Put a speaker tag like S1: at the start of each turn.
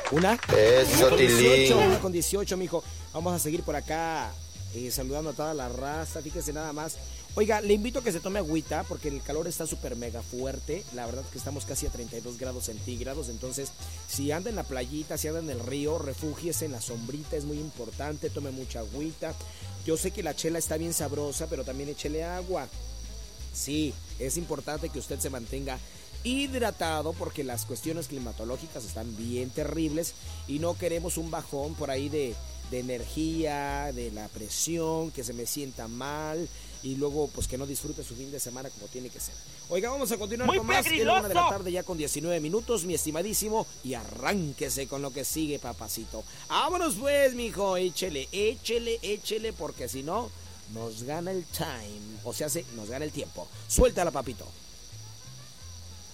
S1: Una.
S2: Eso,
S1: Una con 18,
S2: Tilín.
S1: una con 18, mijo. Vamos a seguir por acá saludando a toda la raza. Fíjese nada más. Oiga, le invito a que se tome agüita porque el calor está súper mega fuerte. La verdad que estamos casi a 32 grados centígrados. Entonces, si anda en la playita, si anda en el río, refúgiese en la sombrita, es muy importante. Tome mucha agüita. Yo sé que la chela está bien sabrosa, pero también échele agua. Sí, es importante que usted se mantenga hidratado porque las cuestiones climatológicas están bien terribles y no queremos un bajón por ahí de energía, de la presión, que se me sienta mal y luego pues que no disfrute su fin de semana como tiene que ser. Oiga, vamos a continuar
S3: ¡Muy
S1: con más. Es la
S3: pegriloso!
S1: 1 de la tarde ya con 19 minutos, mi estimadísimo, y arránquese con lo que sigue, papacito. Vámonos pues, mijo, échele, porque si no nos gana el time, o sea, nos gana el tiempo. Suéltala, papito.